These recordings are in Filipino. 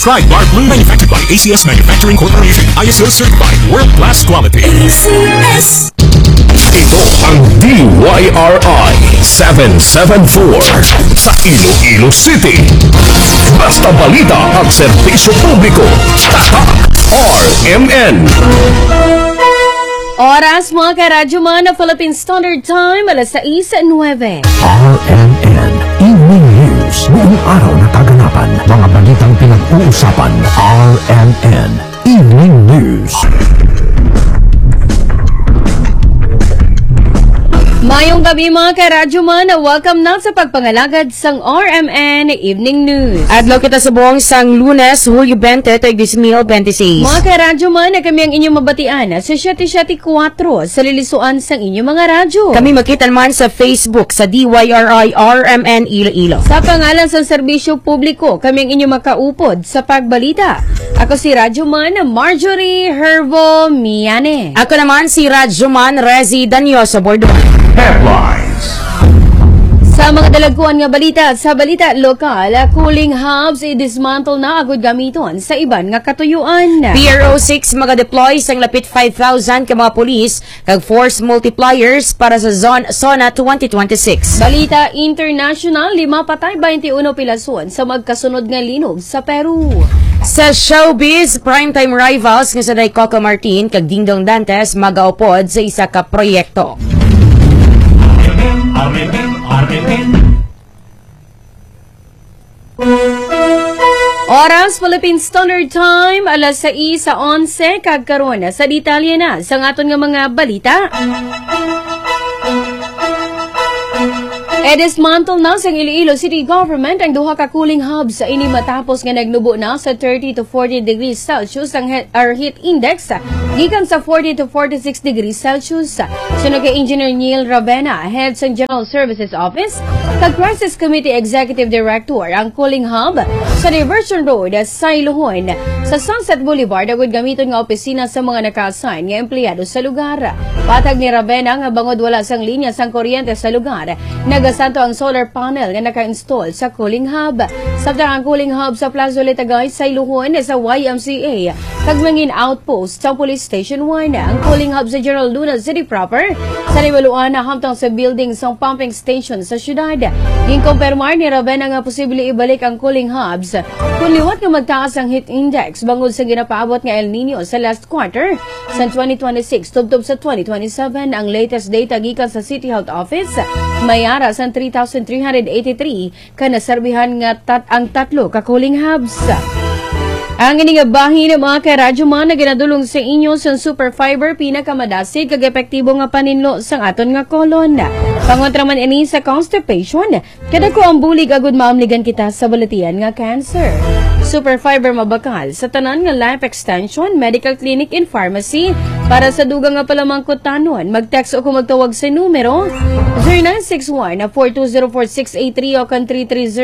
Try Bar Blue, manufactured by ACS Manufacturing Corporation. ISO certified, world-class quality. ACS. Ito ang DYRI 774 sa Iloilo City. Basta balita at serbisyo publiko. Tatak RMN. Oras mga karadyo na Philippine Standard Time, alas 6:09. RMN Evening News. Buong araw na kaganapan, mga balitang pinag-uusapan. RMN Evening News. Mayong gabi mga karadyo welcome na sa pagpangalagad sang RMN Evening News. Adlaw kita sa buong sang Lunes, Hulyo 20, 2026. Mga karadyo na kami ang inyong mabatian sa 774 sa lilisuan sang inyong mga radyo. Kami makita naman sa Facebook sa DYRI RMN Iloilo. Sa pangalan sa serbisyo publiko, kami ang inyong makaupod sa pagbalita. Ako si Radyo Marjorie Hervo Miane. Ako naman si Radyo Rezi Danyoso Bordo. Headlines. Sa mga dalaguan nga balita, sa balita lokal, cooling hubs i-dismantle na agad gamiton sa iban nga katuyuan. PRO 6 mga-deploy sang lapit 5,000 ka mga pulis kag force multipliers para sa SONA 2026. Balita international, 5 patay 21 pilason sa magkasunod nga linog sa Peru. Sa showbiz, primetime rivals nga sa Coco Martin kag Dingdong Dantes magaupod sa isa ka proyekto. Oras Philippine Standard Time, alas 6:11 kag karon sa detalye na sa aton nga mga balita. Dismantle na sa Iloilo City Government ang duha ka cooling hubs sa ini matapos nga nagnubo na sa 30 to 40 degrees Celsius ang heat index gikan sa 40 to 46 degrees Celsius. Sunod kay Engineer Neil Ravena, head sa General Services Office, kag Crisis Committee Executive Director, ang cooling hub sa Diversion Road sa Ilohon sa Sunset Boulevard agud gamiton nga opisina sa mga naka-assign nga empleyado sa lugar. Patag ni Ravena nga bangod wala sang linya sang kuryente sa lugar, nagasanto ang solar panel nga naka-install sa cooling hub. Sabtang ang cooling hub sa Plaza Litagay sa Ilohon sa YMCA kag mangin outpost sa Police Station 1. Ang cooling hub sa General Luna City proper sa Ribaluan na hamtang sa building sang pumping station sa syudad. Ginkumpirmar ni Ravena nga posible ibalik ang cooling hubs kung liwat nga magtaas ang heat index bangod sa ginapaabot nga El Nino sa last quarter sa 2026 tubtob sa 2027. Ang latest data gikan sa City Health Office mayara sa 3,383 ka naserbihan nga ang tatlo ka cooling hubs. Ang inigabahin ng mga karadyo na ginadulong sa inyo sa super fiber pinakamadasig kag epektibo nga paninlo sa aton nga kolon. Pangontra man ini sa constipation, kada ko ang bulig agud maamligan kita sa balatian nga cancer. Super fiber mabakal sa tanan nga life extension, medical clinic and pharmacy. Para sa dugang nga palamangkutanon, mag-text o kung magtawag sa numero 0961-4204683 o kan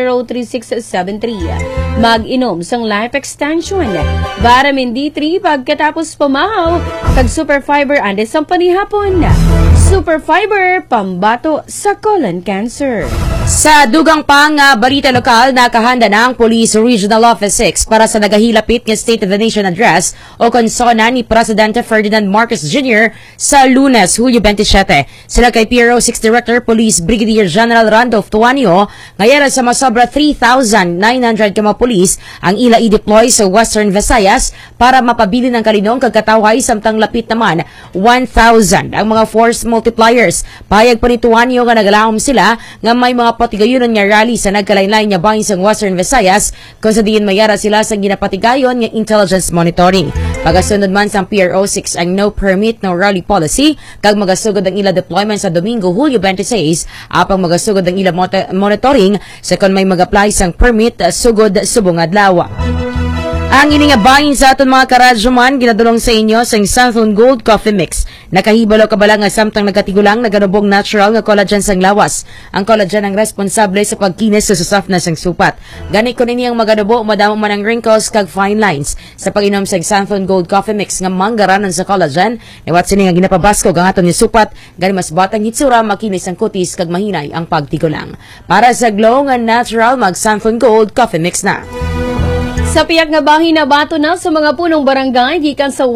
3303673. Mag-inom sang life extension. Vitamin D3 pagkatapos pamahaw, kag super fiber andes ang panihapon. Super fiber pambato sa colon cancer. Sa dugang pang balita lokal, nakahanda na ang Police Regional Office 6 para sa nagahilapit ng State of the Nation Address o konsona ni Presidente Ferdinand Marcos Jr. sa Lunes, Hulyo 27. Sila kay PRO 6 Director Police Brigadier General Randolph Tuanio, ngayon sa masobra 3,900 ka mga police ang ila i-deploy sa Western Visayas para mapabili ng kalinong kagkatawhay samtang lapit naman 1,000 ang mga force multipliers. Payag pa ni Tuanio nga nagalahom sila nga may mga patigayunan nga rally sa nagkalain-lain nga bahin sa Western Visayas kung sa diin mayara sila sa ginapatigayon nga intelligence monitoring. Pagasunod man sa PRO 6 ang no permit, no rally policy kag magasugod ang ila deployment sa Domingo, Hulyo 26 apang magasugod ang ila monitoring sa kung may mag-apply sang permit sugod subong adlaw. Ang iningabahin sa aton mga karadyoman, ginadulong sa inyo sa Santhon Gold Coffee Mix. Nakahibalo kabala nga samtang nagkatigulang naganubong natural nga collagen sang lawas. Ang collagen ang responsable sa pagkinis sa softness sang supat. Gani ko nini ang maganubo, madamo man ang wrinkles kag fine lines. Sa pag-inom sa Santhon Gold Coffee Mix nga manggaranan sa collagen, iwat sini nga ginapabasko ang aton ni supat, gani mas batang hitsura, makinis ang kutis kag mahinay ang pagtigulang. Para sa glow nga natural, mag Santhon Gold Coffee Mix na. Sa piyak nga bahin na bato na sa mga punong barangay, gikan sa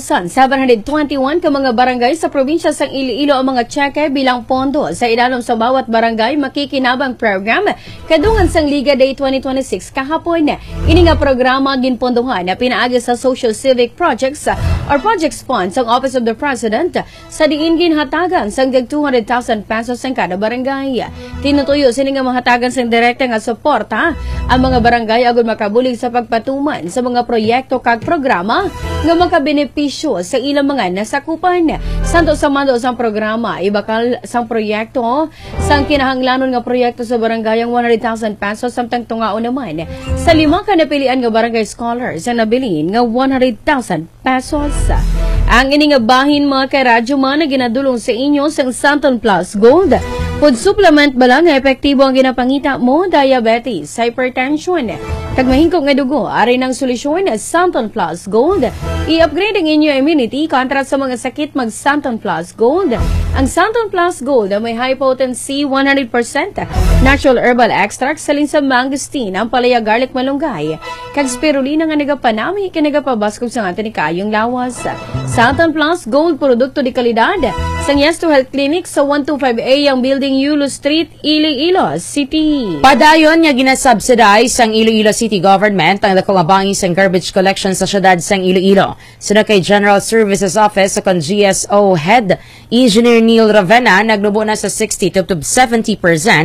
1,721 ka mga barangay sa probinsya sang Iloilo ang mga tseke bilang pondo sa ilalom sa bawat barangay makikinabang program kadungan sang Liga Day 2026 kahapon. Ini nga programa ginpondohan na pinaagi sa Social Civic Projects or Projects Fund sang Office of the President sa diin ginhatagan sang 200,000 pesos ang kada barangay. Tinutuyo sini nga mahatagan sang direkta nga suporta ang mga barangay agud makabulig sa pagpatuman sa mga proyekto kag programa nga makabenepisyo sa ilang mga nasakupan. Santo sa mando sang programa, ibakal sang proyekto sang kinahanglanon nga proyekto sa barangay ang 100,000 pesos samtang tungao naman sa 5 ka napilian nga barangay scholars ang nabilin nga 100,000 pesos. Ang ini nga bahin mga karadyo man na ginadulong sa inyo sang Santon Plus Gold. Food supplement bala nga epektibo ang ginapangita mo, diabetes, hypertension, kag mahingkog nga dugo, ari ng solusyon Santon Plus Gold. I-upgrade ang inyo immunity kontra sa mga sakit mag Santon Plus Gold. Ang Santon Plus Gold may high potency 100% natural herbal extract salin sa mangosteen, ang palaya garlic malunggay, kag spirulina nga nagapanami kinagapabaskog sa atin ni kayong lawas. Santon Plus Gold produkto di kalidad sang Yes to Health Clinic sa 125A ang building Yulo Street, Iloilo City. Padayon nga ginasubsidize sang Iloilo City Government ang dakong abangis sang garbage collection sa syudad sang Iloilo. Sina kay General Services Office sa GSO Head Engineer Neil Ravena nagnubo na sa 60 to 70%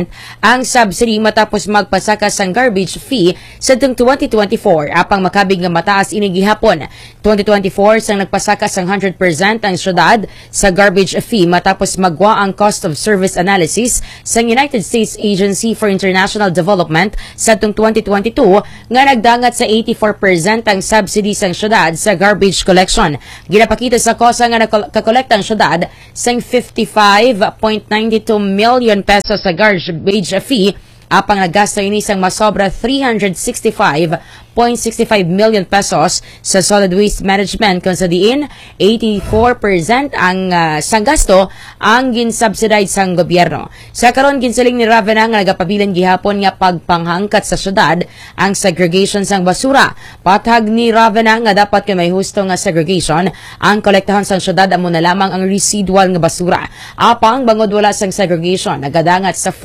ang subsidy matapos magpasaka sang garbage fee sa 2024 apang makabig nga mataas ini gihapon. 2024 sang nagpasaka sang 100% ang syudad sa garbage fee matapos magwa ang cost of service analysis sa United States Agency for International Development sa 2022 nga nagdangat sa 84% ang subsidy sang syudad sa garbage collection. Ginapakita sa kosa nga nakakolekta ang syudad sang 55.92 million pesos sa garbage fee apang naggasto ini sang masobra 365.65 million pesos sa solid waste management kung sa diin 84% ang sang gasto ang ginsubsidize sang gobyerno. Sa karon ginsaling ni Ravena nga nagapabilan gihapon nga pagpanghangkat sa syudad ang segregation sang basura. Patag ni Ravena nga dapat kay may husto nga segregation ang kolektahon sang syudad amo na lamang ang residual nga basura. Apang bangod wala sang segregation nagadangat sa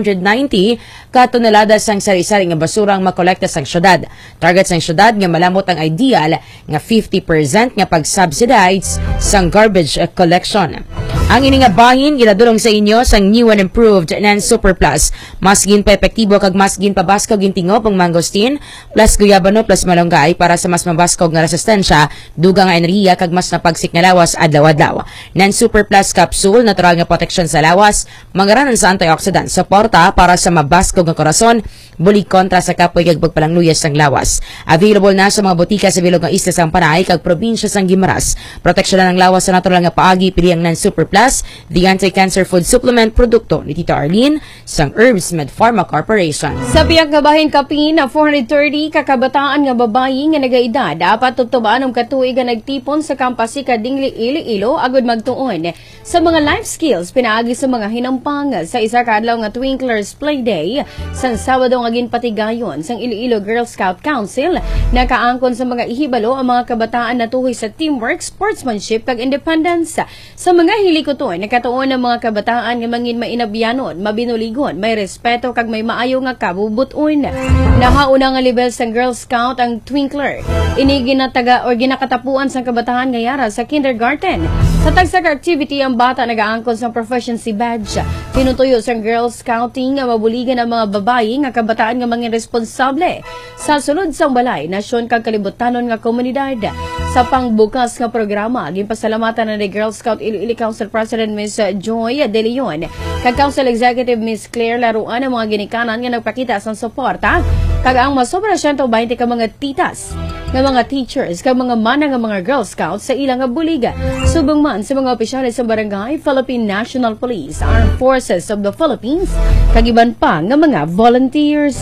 490 ka tonelada sang sari-sari nga basura ang makolekta sang syudad. Target sang syudad nga malamot ang ideal nga 50% nga pag-subsidize sang garbage collection. Ang ini nga bahin ginadulong sa inyo sang new and improved NAN Super Plus. Mas gin pa epektibo kag mas gin pabaskaw gintingop ang mangosteen plus guyabano plus malunggay para sa mas mabaskaw nga resistensya, dugang nga enerhiya kag mas napagsik nga lawas adlaw-adlaw. NAN Super Plus capsule natural nga protection sa lawas, mangaranan sa antioxidant, suporta para sa mabaskaw nga korason, bulig kontra sa kapoy kag pagpalangluyas sang lawas. Available na sa mga botika sa bilog nga isla sang Panay kag probinsya sang Guimaras. Proteksyonan ang lawas sa natural nga paagi pili ang NAN Super Plus, the anti-cancer food supplement produkto ni Tita Arlene sang Herbs Med Pharma Corporation. Sa piyak nga bahin kapin na 430 kakabataan nga babayi nga nagaedad dapat tubtubaan ang katuig nga nagtipon sa Kampasika Dingli Iloilo agud magtuon sa mga life skills pinaagi sa mga hinampang sa isa ka adlaw nga Twinkler's Play Day sang Sabado nga ginpatigayon sang Iloilo Girl Scout Council. Nakaangkon sa mga ihibalo ang mga kabataan na tuhoy sa teamwork, sportsmanship kag independence. Sa mga hilikoton nakatuon ang mga kabataan nga mangin mainabyanon, mabinuligon, may respeto kag may maayo nga kabubuton. Nahauna nga level sang Girl Scout ang Twinkler. Ini ginataga or ginakatapuan sang kabataan nga yara sa kindergarten. Sa tagsag activity ang bata nagaangkon sa proficiency badge. Tinutuyo sang Girl Scouting nga mabuligan ang mga babayi nga kabataan nga mangin responsable sa sulod sang balay, nasyon kag kalibutanon nga komunidad. Sa pangbukas nga programa, ginpasalamatan na ni Girl Scout Iloilo Council President Ms. Joy De Leon kag Council Executive Ms. Claire Laruan ang mga ginikanan nga nagpakita sa suporta kag ang masobra 120 ka mga titas nga mga teachers kag mga mana nga mga Girl Scouts sa ilang nga buliga. Subong man sa mga opisyales sa barangay, Philippine National Police, Armed Forces of the Philippines kag iban pa nga mga volunteers.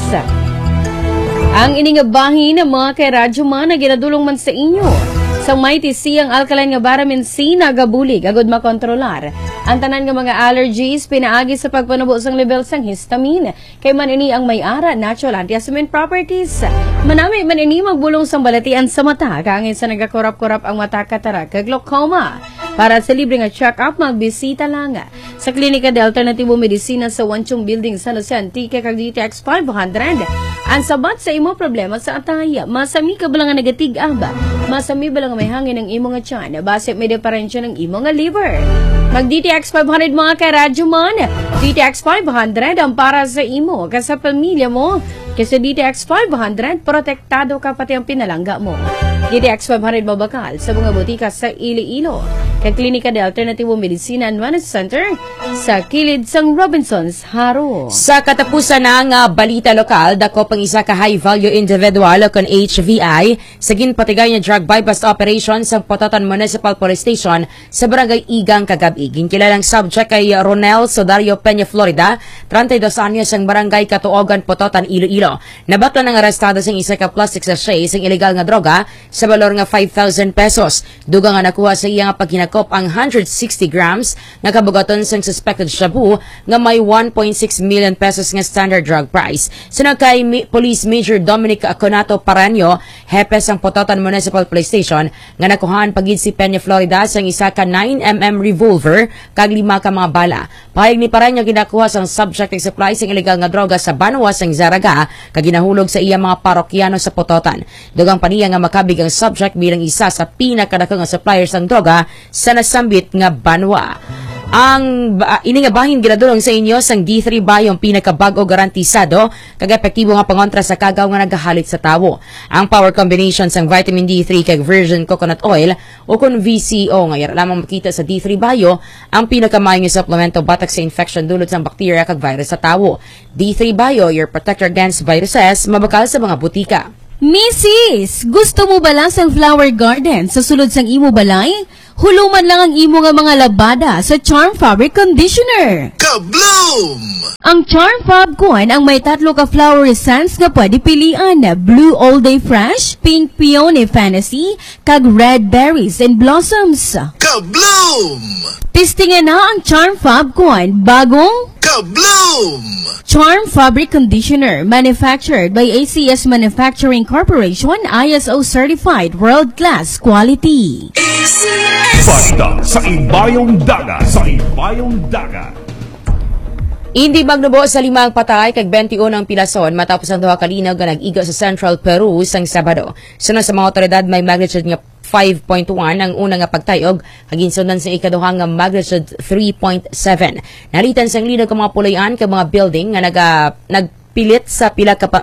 Ang ining nga bahin ng mga kay radyo man na ginadulong man sa inyo sa Mighty Sea ang alkaline nga vitamin C nagabulig agud makontrolar Ang tanan nga mga allergies pinaagi sa pagpanubo sang level sang histamine. Kay man ini ang may-ara natural antihistamine properties. Manami man ini magbulong sang balatian sa mata kaangin sa nagakurap-kurap ang mata, katarak kag glaucoma. Para sa libre nga check-up, magbisita lang sa Klinika de Alternatibo Medicina sa Wanchong Building San Jose Antique kag DTX 500. Ang sabat sa imo problema sa ataya, masami ka ba lang nga nagatig-aba? Masami ba lang nga may hangin ng imo nga tiyan? Base may diferensya ng imo nga liver? Mag DTX 500 mga karadyo man. DTX 500 ang para sa imo, sa pamilya mo. Kasi DTX 500, protektado ka pati ang pinalangga mo. DTX 500 mabakal sa mga butika sa Iloilo. Kay Klinika de Alternativo Medicina and Wellness Center sa kilid sang Robinsons, Haro. Sa katapusan ng balita lokal, dako pang isa ka high-value individual kon HVI sa ginpatigay niya drug bypass operation sa Pototan Municipal Police Station sa Barangay Igang kagabi. Ginkilalang subject kay Ronel Sodario Peña, Florida, 32 anyos ang barangay Katuogan, Pototan, Iloilo. Nabatla ng arestado sang isa ka plastic sachet sang illegal nga droga sa balor nga 5,000 pesos. Dugang nga nakuha sa iya nga paghinakop ang 160 grams nga kabugaton sang suspected shabu nga may 1.6 million pesos nga standard drug price. Sunod kay Police Major Dominic Aconato Paranyo, hepe sang Pototan Municipal Police Station, nga nakuhaan pagid si Peña, Florida sang isa ka 9mm revolver kag 5 ka mga bala. Pahayag ni Paranyo ginakuha sang subject ng supply sang illegal nga droga sa Banwa sang Zaraga kag ginahulog sa iya mga parokyano sa Pototan. Dugang paniya nga makabig ang subject bilang isa sa pinakadako nga suppliers sang droga sa nasambit nga Banwa. Ang ini nga bahin ginadulong sa inyo sang D3 Bio ang pinakabago garantisado kag epektibo nga pangontra sa kagaw nga nagahalit sa tawo. Ang power combination sang vitamin D3 kag virgin coconut oil o kun VCO nga yara lamang makita sa D3 Bio ang pinakamayo nga supplemento batak sa infection dulot sang bakterya kag virus sa tawo. D3 Bio, your protector against viruses, mabakal sa mga butika. Mrs. Gusto mo ba lang sang flower garden sa sulod sang imo balay? Huluman lang ang imo nga mga labada sa Charm Fabric Conditioner. Kabloom! Ang Charm Fab Coin ang may 3 ka flower scents nga pwede pilian. Blue All Day Fresh, Pink Peony Fantasy, kag Red Berries and Blossoms. Kabloom! Testingan na ang Charm Fab Coin bagong Kabloom! Charm Fabric Conditioner, manufactured by ACS Manufacturing Corporation, ISO certified world-class quality. Basta sa Imbayong Dagat. Sa Imbayong Dagat. Hindi magnubo sa 5 patay kag 21 ang pilason matapos ang duha ka linaw nga nag-igo sa Central Peru sang Sabado. Sunod sa mga otoridad, may magnitude nga 5.1 ang una nga pagtayog, haginsundan sa ikaduha nga magnitude 3.7. Nalitan sang linaw ka mga pulayan ka mga building nga nagpilit sa pila ka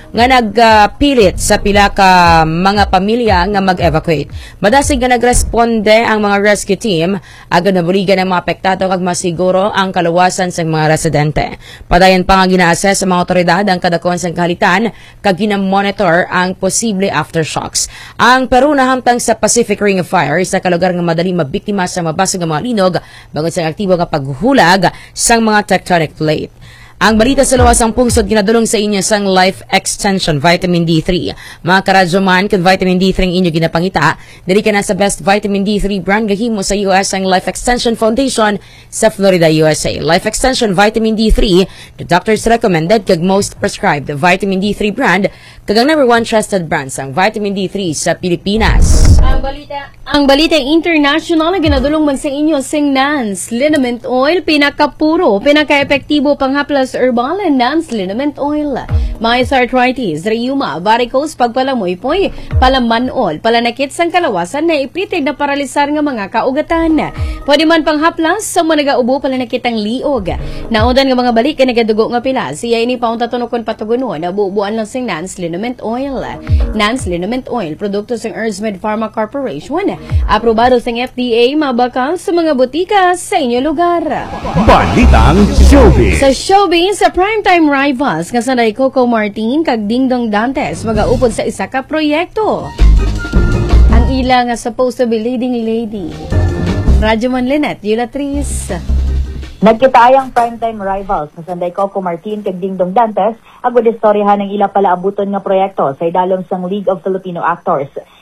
mga pamilya nga mag-evacuate. Madasig nga nagresponde ang mga rescue team agad nabuligan ang mga apektado kag masiguro ang kaluwasan sa mga residente. Padayon pa nga gina-assess sa mga otoridad ang kadakon sang kahalitan kag gina-monitor ang posible aftershocks. Ang Peru nahamtang sa Pacific Ring of Fire, sa kalugar nga madali mabiktima sa mabasag nga mga linog bangod sa aktibo nga paghulag sang mga tectonic plate. Ang balita sa luwas ang pungsod ginadulong sa inyo sang Life Extension Vitamin D3. Mga karadyo man, kung Vitamin D3 ang inyo ginapangita, dali ka na sa best Vitamin D3 brand gahimo sa US ang Life Extension Foundation sa Florida, USA. Life Extension Vitamin D3, the doctors recommended kag most prescribed Vitamin D3 brand, kag ang #1 trusted brand sang Vitamin D3 sa Pilipinas. Ang balita international na ginadulong man sa inyo sing Nance Liniment Oil, pinakapuro, pinaka-epektibo panghaplas herbal and Nance Liniment Oil. May arthritis, rheuma, varicose, pagpalamoy-poy, palamanol, palanakit sang kalawasan na ipitig na paralisar nga mga kaugatan. Pwede man panghaplas sa mga nagaubo palanakit ang liog. Naudan nga mga balik ka nagadugo nga pila, siya ini paong tatunokon patugunon na buubuan lang sing Nance Liniment Oil. Nance Liniment Oil, produkto sang Erzmed Pharma Corporation. Aprobado sa FDA, mabakal sa mga butika sa inyo lugar. Balitang Showbiz. Sa showbiz, sa primetime rivals nga sanay Coco Martin kag Dingdong Dantes magaupod sa isa ka proyekto. Ang ila nga supposed to be leading lady, Radyo Manlinet, Yulatrice. Nagkitaayang primetime rivals na sanday Coco Martin kag Dingdong Dantes agud istoryahan ng ila pala abuton nga proyekto sa idalom sang League of Filipino Actors.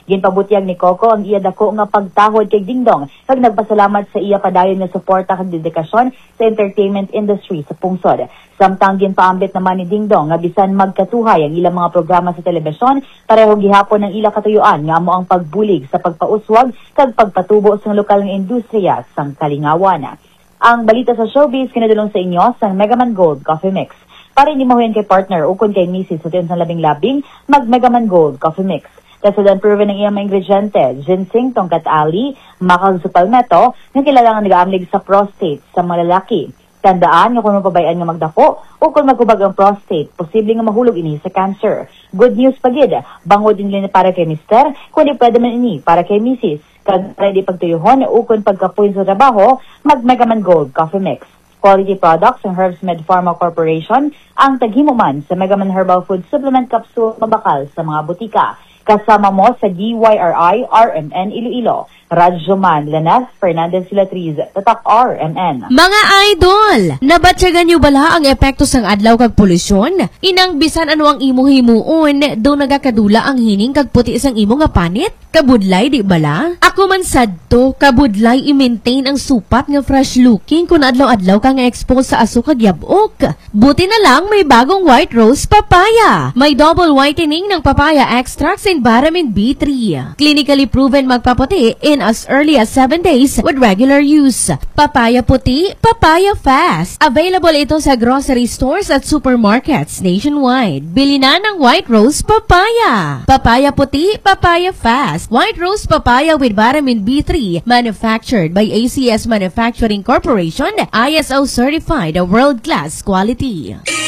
Ginpabutyag ni Coco ang iya dako nga pagtahod kay Dingdong kag nagpasalamat sa iya padayon nga suporta kag dedikasyon sa entertainment industry sa pungsod. Samtang ginpaambit naman ni Dingdong nga bisan magkatuhay ang ilang mga programa sa telebisyon, pareho gihapon ang ila katuyuan nga amo ang pagbulig sa pagpauswag kag pagpatubo sa lokal nga industriya sang kalingawan. Ang balita sa showbiz kinadulong sa inyo sa Megaman Gold Coffee Mix. Para hindi mahuyan kay partner ukon kay Mrs. sa tiyan sa labing-labing, mag Megaman Gold Coffee Mix. Kasadan proven ng iyang mga ingrediente, ginseng, tongkat ali, makag sa palmetto, na kailangan nag-aamlig sa prostate sa mga lalaki. Tandaan nga kung mapabayaan nga magdako o kung magkubag ang prostate, posibleng nga mahulog ini sa cancer. Good news pagid, bangod din nila para kay Mr. kundi pwede man ini para kay Mrs. Kag ready pagtuyuhon o kung pagkapuin sa trabaho, mag Megaman Gold Coffee Mix. Quality products ng Herbs Med Pharma Corporation ang taghimuman sa Megaman Herbal Food Supplement Capsule mabakal sa mga butika. Kasama mo sa DYRI RMN Iloilo, Radyoman Lanas Fernandez Latriz, Tatak RMN. Mga idol, nabatyagan nyo bala ang epekto sang adlaw kag polusyon? Inang bisan ano ang imo himuon, do nagakadula ang hining kag puti sang imo nga panit? Kabudlay di bala? Ako man sadto, kabudlay i-maintain ang supat nga fresh looking kung adlaw-adlaw ka nga expose sa aso kag yabok. Buti na lang may bagong White Rose Papaya. May double whitening ng papaya extracts and vitamin B3. Clinically proven magpaputi in as early as 7 days with regular use. Papaya puti, papaya fast. Available ito sa grocery stores at supermarkets nationwide. Bili na ng White Rose Papaya. Papaya puti, papaya fast. White Rose Papaya with vitamin B3, manufactured by ACS Manufacturing Corporation, ISO certified, a world-class quality.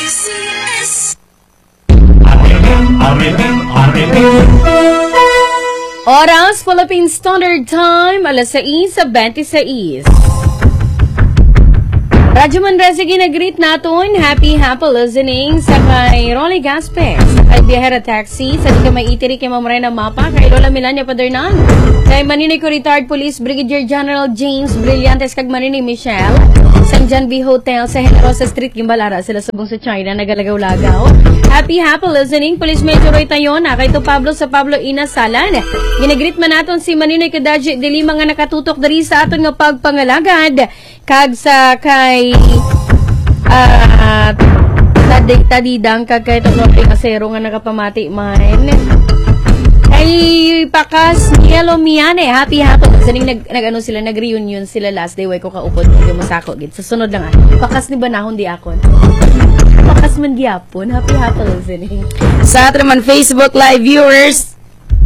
Oras, Philippine Standard Time, alas 6:26. Radyoman Reza ginagreet naton, happy listening sa kay Rolly Gasper, sa kay Biyahera Taxi, sa di ka may itiri kay Mamrena Mapa, kay Lola Melania Padernan, kay Maninay ko Retired Police Brigadier General James Brillantes, kag Maninay Michelle, San John B Hotel sa Generosa Street, Gimbalara, sila subong sa China, nagalagaw-lagaw. Happy listening, Police Major Roy Tayona, kay to Pablo sa Pablo Inasalan. Ginagreet man naton si Maninay Kadaji, dili mga nakatutok dari sa aton nga pagpangalagad, kag sa kay tadidang kag kay Toknoping Asero nga nakapamati man. Ay Pakas Yellow Miane, happy saning nag-ano sila, nag-reunion sila last day, way ko kaupod yung masako gid. Sa sunod lang Pakas ni banahon di akon. Pakas man gyapon, happy listening. Sa ato naman Facebook Live viewers,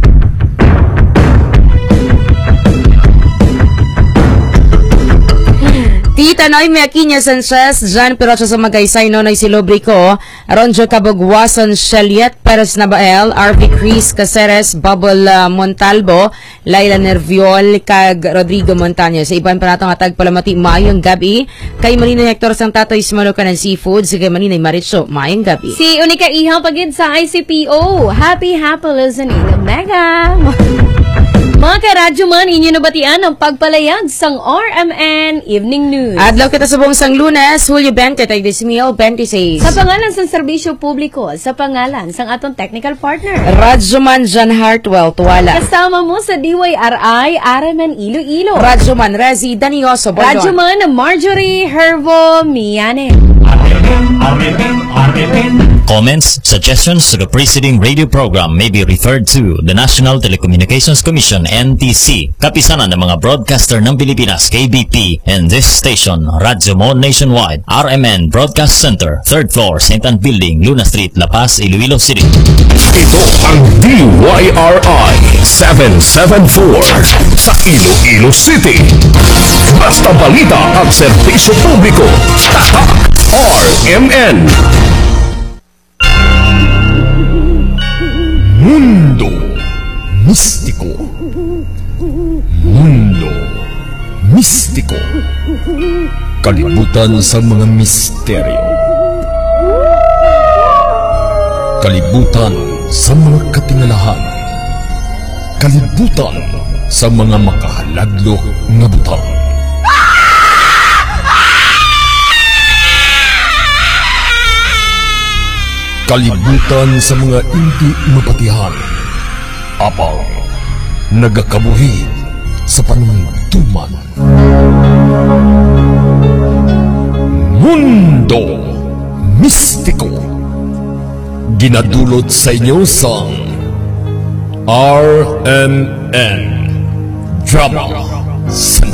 Tita Noy Meaquiña Sanchez, Jan Pirocho sa Magaysay, Nonoy Silobrico, Ronjo Cabogwason, Shaliet Perez Nabael, RV Chris Caceres, Bubble Montalbo, Laila Nerviol, kag Rodrigo Montaño. Sa iban pa natong atag palamati, maayong gabi. Kay Maninay Hector sang Tatoy Smalukan ng Seafood, si kay Maninay Maricho, maayong gabi. Si Unika Ihaw pagid sa ICPO, happy listening. Mega! Mga karadyo man, inyo nabatian ang pagpalayag sang RMN Evening News. Adlaw kita subong sang Lunes, Hulyo 20, 2026. Sa pangalan sang serbisyo publiko, sa pangalan sang atong technical partner, Radyoman John Hartwell, Tuwala. Kasama mo sa DYRI, RMN Iloilo. Radyoman Rezi Danioso, Bordon. Radyoman Marjorie Hervo Miane. Comments, suggestions to the preceding radio program may be referred to the National Telecommunications Commission, NTC, kapisanan ng mga broadcaster ng Pilipinas, KBP, and this station, Radyo Mo Nationwide, RMN Broadcast Center, 3rd floor, St. Anne Building, Luna Street, La Paz, Iloilo City. Ito ang DYRI 774 sa Iloilo City. Basta balita at serbisyo publiko. Tatak RMN. Mundo Mistiko. Mundo Mistiko. Kalibutan sa mga misteryo. Kalibutan sa mga katingalahan. Kalibutan sa mga makahaladlok nga butang. Kalibutan sa mga hindi mapatihan. Apang nagakabuhi sa panuntuman. Mundo Mistiko, ginadulot sa inyo sa RMN Drama